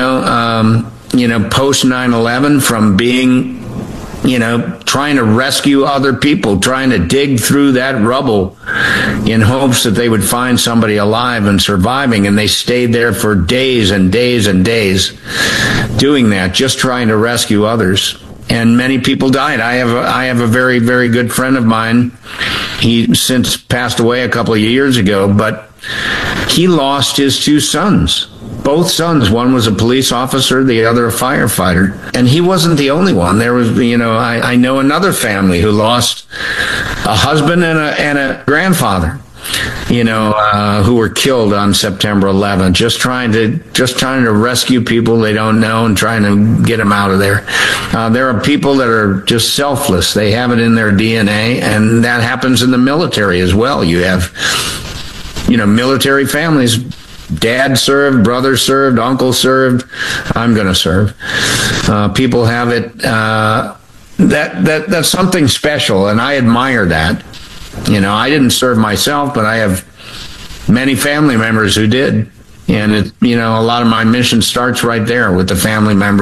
Speaker 10: post 9/11 from being, trying to rescue other people, trying to dig through that rubble in hopes that they would find somebody alive and surviving. And they stayed there for days and days and days doing that, just trying to rescue others. And many people died. I have a very, very good friend of mine. He since passed away a couple of years ago, but he lost his two sons. Both sons, one was a police officer, the other a firefighter. And he wasn't the only one. There was, I know another family who lost a husband and a grandfather. who were killed on September 11th, just trying to rescue people they don't know and trying to get them out of there. There are people that are just selfless. They have it in their DNA, and that happens in the military as well. You have, military families. Dad served, brother served, uncle served. I'm going to serve. People have it. That's something special, and I admire that. I didn't serve myself, but I have many family members who did. And a lot of my mission starts right there with the family members.